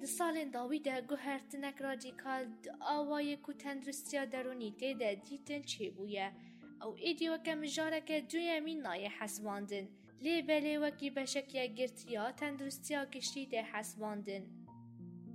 Di salên dawî de guhertinek radîkal di awayê ku tenduristiya derûnî tê de dîtin çêbûye. Ew êdî weke mijareke duyemîn nayê hesibandin. Lê belê wekî beşek yek girtiya tenduristiya giştî tê hesibandin.